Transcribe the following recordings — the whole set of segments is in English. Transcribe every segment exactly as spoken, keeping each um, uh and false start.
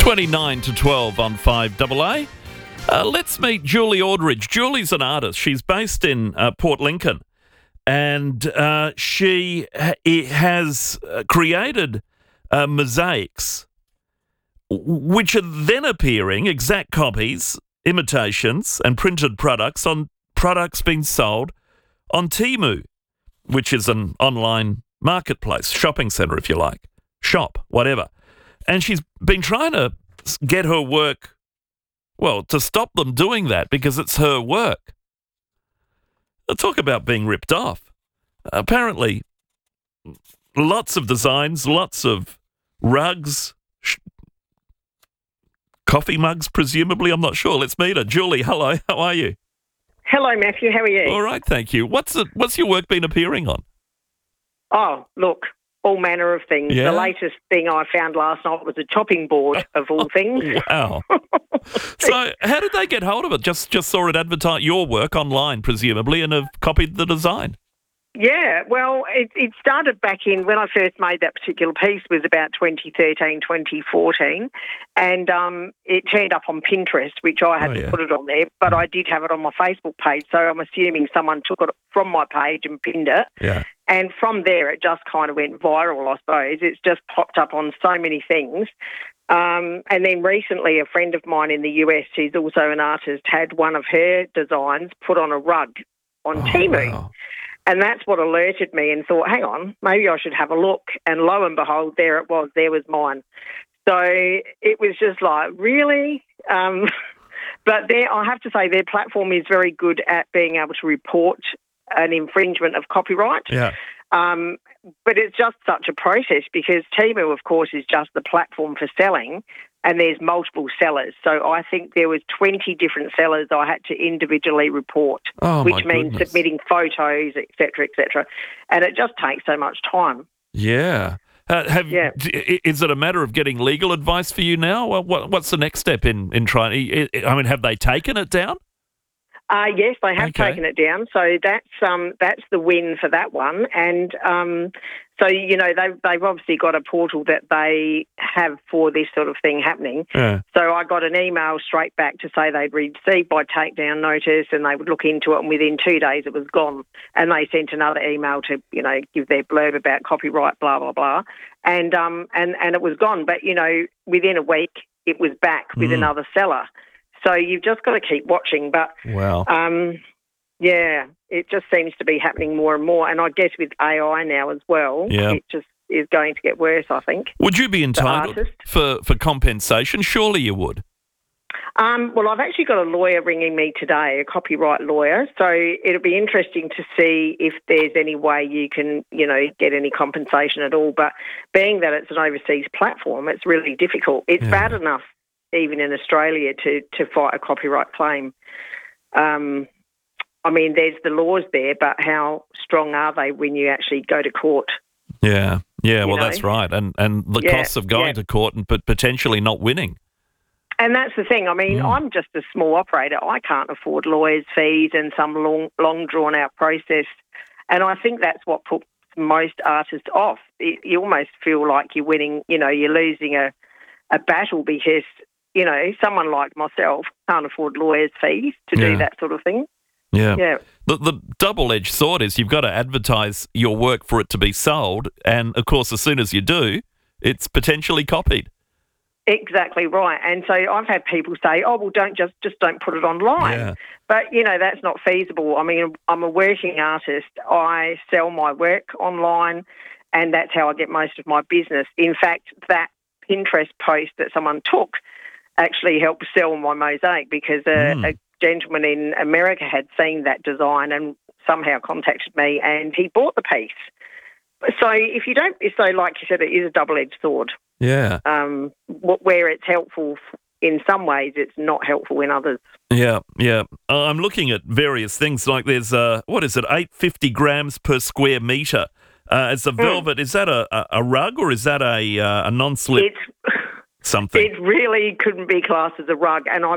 twenty-nine to twelve on five A A. Uh, let's meet Julie Aldridge. Julie's an artist. She's based in uh, Port Lincoln, and uh, she ha- has uh, created uh, mosaics, which are then appearing, exact copies, imitations, and printed products on products being sold on Temu, which is an online marketplace, shopping centre, if you like, shop, whatever. And she's been trying to get her work, well, to stop them doing that because it's her work. Talk about being ripped off. Apparently, lots of designs, lots of rugs, sh- coffee mugs, presumably. I'm not sure. Let's meet her. Julie, hello. How are you? Hello, Matthew. How are you? All right, thank you. What's it, What's your work been appearing on? Oh, look, all manner of things. Yeah? The latest thing I found last night was a chopping board, of all things. Wow. So how did they get hold of it? Just just saw it advertise your work online, presumably, and have copied the design. Yeah, well, it, it started back in, when I first made that particular piece was about twenty thirteen, twenty fourteen, and um, it turned up on Pinterest, which I hadn't Oh, yeah. put it on there, but I did have it on my Facebook page, so I'm assuming someone took it from my page and pinned it. Yeah. And from there, it just kind of went viral, I suppose. It's just popped up on so many things. Um, and then recently, a friend of mine in the U S, who's also an artist, had one of her designs put on a rug on Oh, Temu. wow. And that's what alerted me and thought, hang on, maybe I should have a look. And lo and behold, there it was. There was mine. So it was just like, really? Um, but there, I have to say their platform is very good at being able to report an infringement of copyright. Yeah. Um, but it's just such a process because Temu, of course, is just the platform for selling, and there's multiple sellers. So I think there was twenty different sellers I had to individually report, Oh, which my means goodness. submitting photos, et cetera, et cetera. And it just takes so much time. Yeah. Uh, have Yeah. d- is it a matter of getting legal advice for you now? Well, what, what's the next step in, in trying? I mean, have they taken it down? Uh, yes, they have Okay. taken it down. So that's um, that's the win for that one. And um, so, you know, they've, they've obviously got a portal that they have for this sort of thing happening. Yeah. So I got an email straight back to say they'd received my takedown notice and they would look into it, and within two days it was gone. And they sent another email to, you know, give their blurb about copyright, blah, blah, blah. And, um, and, and it was gone. But, you know, within a week it was back with Mm. another seller. So you've just got to keep watching. But, Wow. um, yeah, it just seems to be happening more and more. And I guess with A I now as well, Yeah. it just is going to get worse, I think. Would you be entitled artist. for, for compensation? Surely you would. Um, well, I've actually got a lawyer ringing me today, a copyright lawyer. So it'll be interesting to see if there's any way you can, you know, get any compensation at all. But being that it's an overseas platform, it's really difficult. It's Yeah. bad enough even in Australia to, to fight a copyright claim. Um, I mean, there's the laws there, but how strong are they when you actually go to court? Yeah. Yeah, You well, know? that's right. And and the Yeah, costs of going yeah. to court and but potentially not winning. And that's the thing. I mean, Mm. I'm just a small operator. I can't afford lawyers' fees and some long, long drawn-out process. And I think that's what puts most artists off. It, you almost feel like you're winning, you know, you're losing a, a battle because, you know, someone like myself can't afford lawyers' fees to Yeah. do that sort of thing. Yeah. Yeah. The, the double-edged sword is you've got to advertise your work for it to be sold. And, of course, as soon as you do, it's potentially copied. Exactly right. And so I've had people say, oh, well, don't just, just don't put it online. Yeah. But, you know, that's not feasible. I mean, I'm a working artist. I sell my work online, and that's how I get most of my business. In fact, that Pinterest post that someone took actually helped sell my mosaic because a, Mm. a gentleman in America had seen that design and somehow contacted me, and he bought the piece. So if you don't, so like you said, it is a double-edged sword. Yeah. Um, wh- where it's helpful in some ways, it's not helpful in others. Yeah, yeah. Uh, I'm looking at various things like there's, uh, what is it, eight hundred fifty grams per square metre. Uh, it's a velvet. Is that a, a, a rug or is that a, uh, a non-slip It's something? it really couldn't be classed as a rug, and I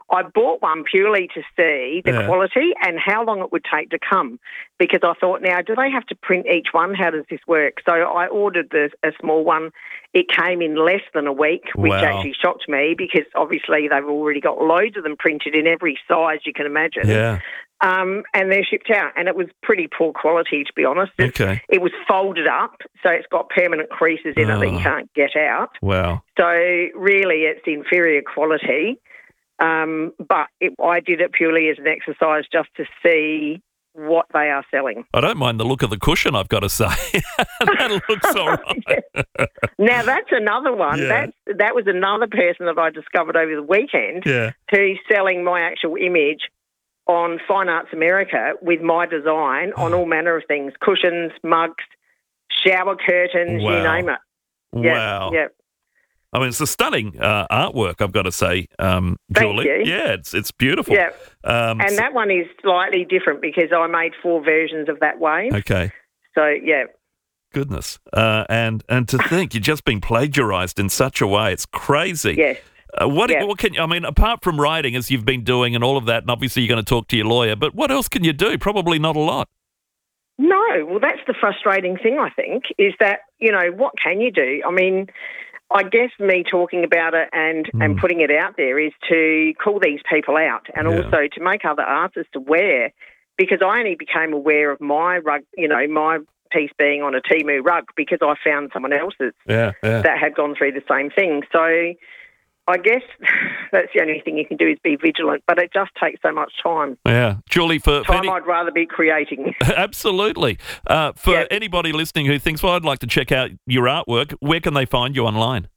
I bought one purely to see the Yeah. quality and how long it would take to come, because I thought, now, do they have to print each one? How does this work? So I ordered the, a small one. It came in less than a week, which Wow. actually shocked me, because obviously they've already got loads of them printed in every size you can imagine. Yeah. Um, and they're shipped out, and it was pretty poor quality, to be honest. It, Okay. it was folded up, so it's got permanent creases in it that you Oh. can't get out. Wow. So really, it's inferior quality. Um, but it, I did it purely as an exercise just to see what they are selling. I don't mind the look of the cushion, I've got to say. That looks all right. Now, that's another one. Yeah. That's, that was another person that I discovered over the weekend Yeah. who's selling my actual image on Fine Arts America with my design on all manner of things, cushions, mugs, shower curtains, Wow. you name it. Yeah, Wow. yeah. I mean, it's a stunning uh, artwork, I've got to say, um, Thank Julie. you. Yeah, it's it's beautiful. Yeah. Um, And that one is slightly different because I made four versions of that wave. okay. So, yeah. Goodness. Uh, and and to think you're just being plagiarised in such a way, it's crazy. Yes. Uh, what, Yeah. what can you, I mean, apart from writing, as you've been doing and all of that, and obviously you're going to talk to your lawyer, but what else can you do? Probably not a lot. No, well, that's the frustrating thing, I think, is that, you know, what can you do? I mean, I guess me talking about it and, Mm. and putting it out there is to call these people out and Yeah. also to make other artists aware, because I only became aware of my rug, you know, my piece being on a Temu rug because I found someone else's Yeah, yeah. that had gone through the same thing. So I guess that's the only thing you can do is be vigilant, but it just takes so much time. Yeah. Julie, for, for Time any- I'd rather be creating. absolutely. Uh, for Yeah. anybody listening who thinks, well, I'd like to check out your artwork, where can they find you online?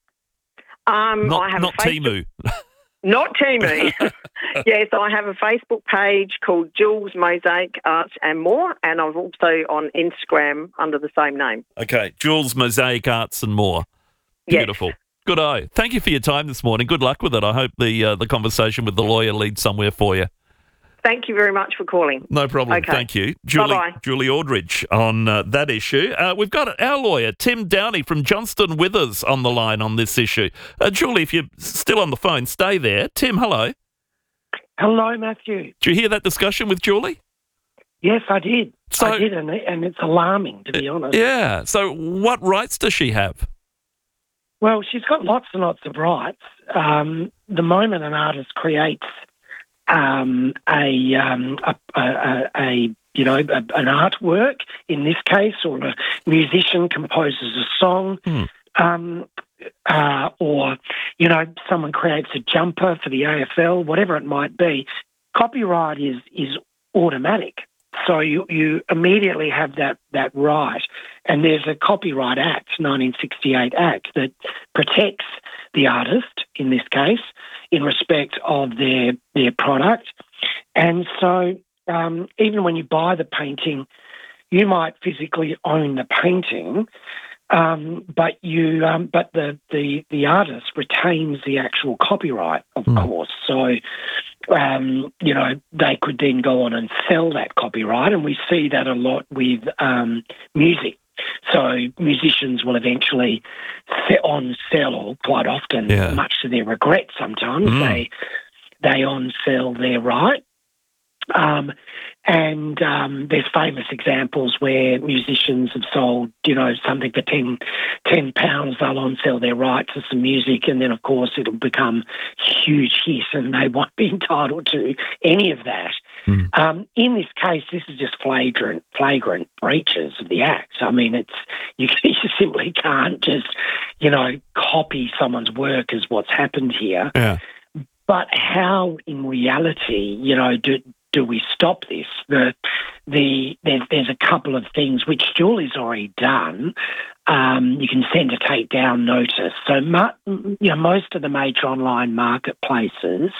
Um, Not, I have not a Facebook, Temu. Not Temu. Yes, I have a Facebook page called Jules Mosaic Arts and More, and I'm also on Instagram under the same name. Okay. Jules Mosaic Arts and More. Yes. Beautiful. Good eye. Thank you for your time this morning. Good luck with it. I hope the uh, the conversation with the lawyer leads somewhere for you. Thank you very much for calling. No problem. Okay. Thank you. Julie, Bye-bye. Julie Aldridge on uh, that issue. Uh, we've got our lawyer, Tim Downey from Johnston Withers, on the line on this issue. Uh, Julie, if you're still on the phone, stay there. Tim, hello. Hello, Matthew. Did you hear that discussion with Julie? Yes, I did. So- I did, and, and it's alarming, to be honest. Yeah. So what rights does she have? Well, she's got lots and lots of rights. Um, the moment an artist creates um, a, um, a, a, a, a you know a, an artwork, in this case, or a musician composes a song, Hmm. um, uh, or you know someone creates a jumper for the A F L, whatever it might be, copyright is is automatic. So you, you immediately have that, that right. And there's a Copyright Act, nineteen sixty-eight Act, that protects the artist, in this case, in respect of their their product. And so um, even when you buy the painting, you might physically own the painting, um, but you um, but the, the, the artist retains the actual copyright, of Mm. course. So Um, you know, they could then go on and sell that copyright, and we see that a lot with um, music. So musicians will eventually se- on sell, or quite often, Yeah. much to their regret sometimes, Mm. they they on sell their right. Um, and um, there's famous examples where musicians have sold, you know, something for ten, ten pounds. They'll on sell their right to some music, and then, of course, it'll become a huge hit, and they won't be entitled to any of that. Mm. Um, in this case, this is just flagrant, flagrant breaches of the Act. I mean, it's you, you simply can't just, you know, copy someone's work as what's happened here. Yeah. But how, in reality, you know, do do we stop this? The the there, there's a couple of things which Julie's already done. Um, you can send a takedown notice. So, mu- you know, most of the major online marketplaces,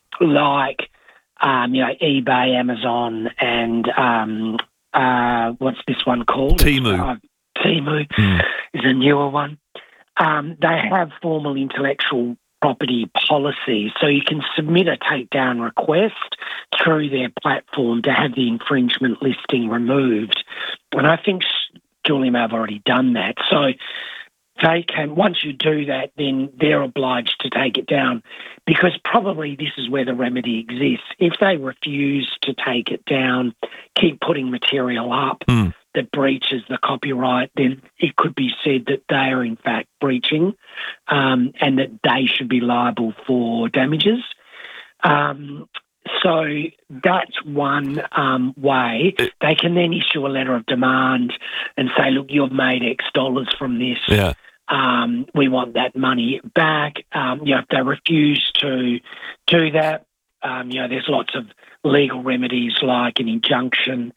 like um, you know, eBay, Amazon, and um, uh, what's this one called? Temu. Uh, Temu Mm. is a newer one. Um, they have formal intellectual property policies, so you can submit a takedown request through their platform to have the infringement listing removed. And I think Julie may have already done that. So they can, once you do that, then they're obliged to take it down, because probably this is where the remedy exists. If they refuse to take it down, keep putting material up Mm. that breaches the copyright, then it could be said that they are in fact breaching, um, and that they should be liable for damages. Um, so that's one um, way. They can then issue a letter of demand and say, look, you've made X dollars from this. Yeah. Um, we want that money back. Um, you know, if they refuse to do that, um, you know, there's lots of legal remedies like an injunction.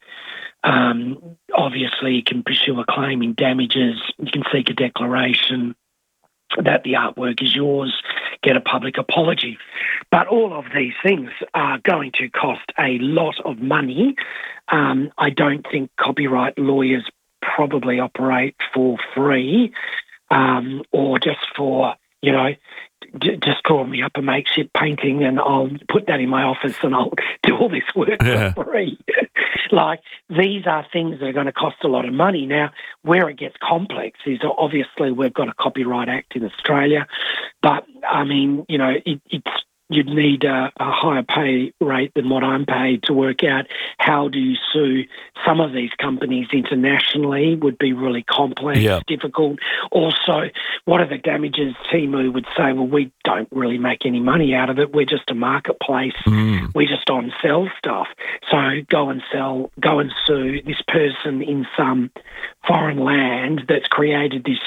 Um, obviously, you can pursue a claim in damages. You can seek a declaration that the artwork is yours, get a public apology. But all of these things are going to cost a lot of money. Um, I don't think copyright lawyers probably operate for free, um, or just for, you know, d- just draw me up a makeshift painting and I'll put that in my office and I'll do all this work Yeah. for free. Like, these are things that are going to cost a lot of money. Now, where it gets complex is obviously we've got a Copyright Act in Australia, but, I mean, you know, it, it's you'd need a, a higher pay rate than what I'm paid to work out how do you sue some of these companies internationally would be really complex, Yeah. difficult. Also, what are the damages? Temu would say, well, we don't really make any money out of it. We're just a marketplace. Mm. We just on sell stuff. So go and sell, go and sue this person in some foreign land that's created this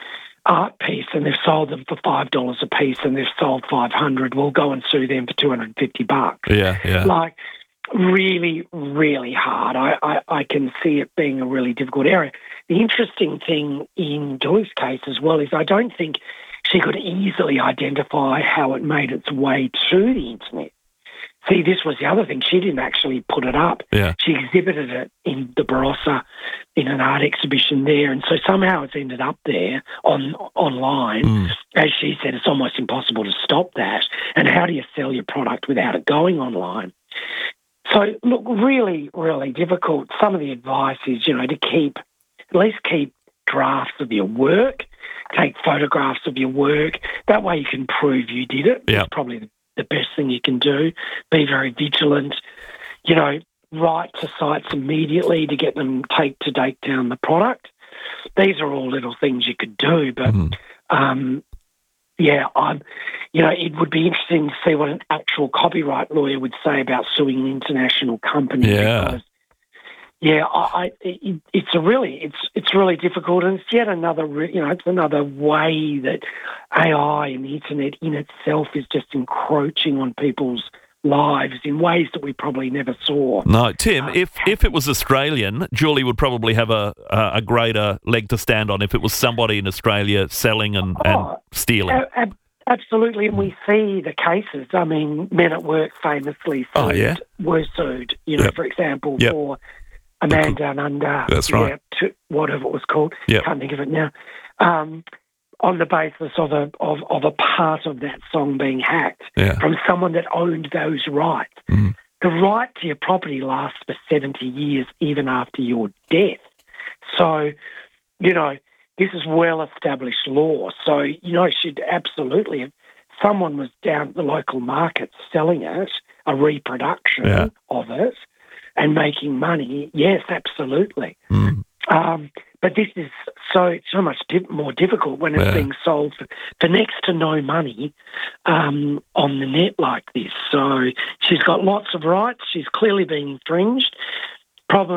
art piece and they've sold them for five dollars a piece and they've sold five hundred. We'll go and sue them for two hundred and fifty bucks. Yeah, yeah. Like, really, really hard. I, I, I can see it being a really difficult area. The interesting thing in Joy's case as well is I don't think she could easily identify how it made its way to the internet. See, this was the other thing. She didn't actually put it up. Yeah. She exhibited it in the Barossa in an art exhibition there, and so somehow it's ended up there on online. Mm. As she said, it's almost impossible to stop that. And how do you sell your product without it going online? So, look, really, really difficult. Some of the advice is, you know, to keep, at least keep drafts of your work, take photographs of your work. That way you can prove you did it. Yeah. It's probably the the best thing you can do. Be very vigilant. You know, write to sites immediately to get them take to take down the product. These are all little things you could do, but Mm. um, yeah, I'm. You know, it would be interesting to see what an actual copyright lawyer would say about suing an international company. Yeah. Because, yeah, I, I it, it's a really, it's it's really difficult, and it's yet another, re- you know, it's another way that A I and the internet in itself is just encroaching on people's lives in ways that we probably never saw. No, Tim, Um, if if it was Australian, Julie would probably have a, a, a greater leg to stand on if it was somebody in Australia selling and, and Oh, stealing. A- ab- absolutely, and we see the cases. I mean, Men at Work famously sued, Oh, yeah? were sued, you know, Yep. for example, Yep. for A Man Down Under. That's right. Yeah, to, whatever it was called. Yep. Can't think of it now. Um, on the basis of a of, of a part of that song being hacked Yeah. from someone that owned those rights. Mm. The right to your property lasts for seventy years, even after your death. So, you know, this is well-established law. So, you know, should absolutely, if someone was down at the local market selling it, a reproduction Yeah. of it, and making money, yes, absolutely. Mm. Um, but this is so so much di- more difficult when it's Yeah. being sold for, for next to no money um, on the net like this. So she's got lots of rights. She's clearly being infringed. Problem